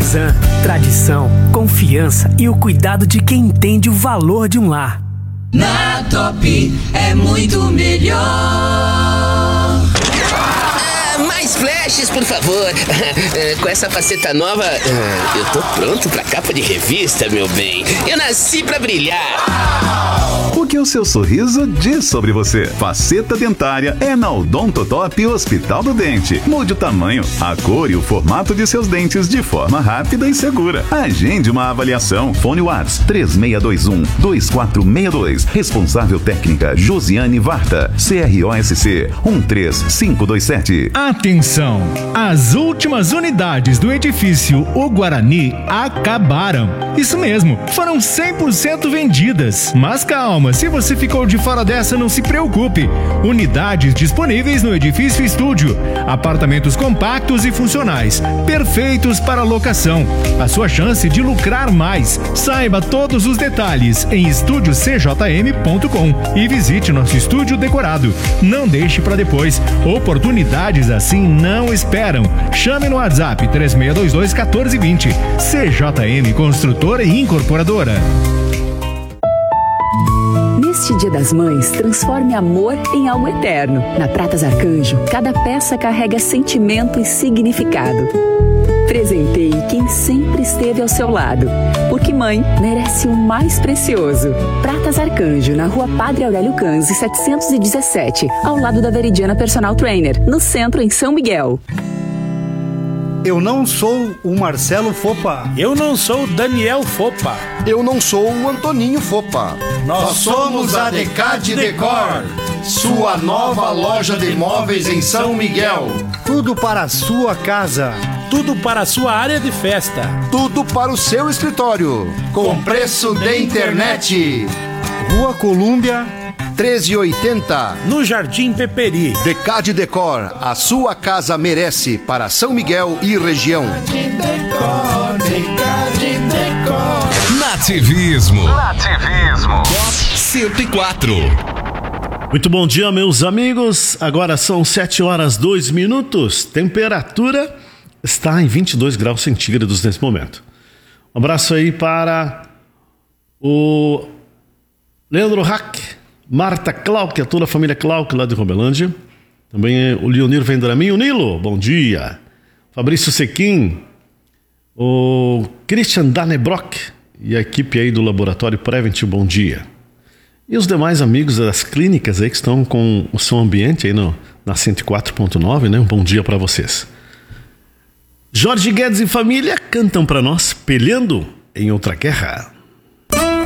Cosan, tradição, confiança e o cuidado de quem entende o valor de um lar. Na Top é muito melhor. Mais flashes, por favor. Com essa faceta nova, eu tô pronto pra capa de revista, meu bem. Eu nasci pra brilhar. O que o seu sorriso diz sobre você? Faceta dentária é na Odontotop Hospital do Dente. Mude o tamanho, a cor e o formato de seus dentes de forma rápida e segura. Agende uma avaliação. Fone WhatsApp 3621-2462. Responsável técnica Josiane Varta. CROSC 13527. Atenção! As últimas unidades do edifício O Guarani acabaram. Isso mesmo, foram 100% vendidas. Mas calma, se você ficou de fora dessa, não se preocupe. Unidades disponíveis no edifício Estúdio. Apartamentos compactos e funcionais, perfeitos para locação. A sua chance de lucrar mais. Saiba todos os detalhes em estudiocjm.com e visite nosso estúdio decorado. Não deixe para depois. Oportunidades assim não esperam. Chame no WhatsApp 3622-1420. CJM Construtora e Incorporadora. Neste Dia das Mães, transforme amor em algo eterno. Na Pratas Arcanjo, cada peça carrega sentimento e significado. Presenteie quem sempre esteve ao seu lado, porque mãe merece o mais precioso. Pratas Arcanjo, na Rua Padre Aurélio Canzi, 717, ao lado da Veridiana Personal Trainer, no centro, em São Miguel. Eu não sou o Marcelo Fopa. Eu não sou o Daniel Fopa. Eu não sou o Antoninho Fopa. Nós somos a Decade Decor, sua nova loja de móveis em São Miguel. Tudo para a sua casa. Tudo para a sua área de festa. Tudo para o seu escritório. Com preço de internet. Rua Colúmbia 1380, no Jardim Peperi. Decade Decor, a sua casa merece, para São Miguel e região. Decade Decor. Nativismo 104. Muito bom dia, meus amigos. Agora são 7h02. Temperatura está em 22 graus centígrados nesse momento. Um abraço aí para o Leandro Hack, Marta Clark, toda a família Clark lá de Robelândia. Também o Leonir Vendramin, o Nilo, bom dia. Fabrício Sequim, o Christian Danebrock e a equipe aí do Laboratório Preventive, bom dia. E os demais amigos das clínicas aí que estão com o som ambiente aí na 104.9, né? Um bom dia para vocês. Jorge Guedes e família cantam para nós, Peleando em Outra Guerra.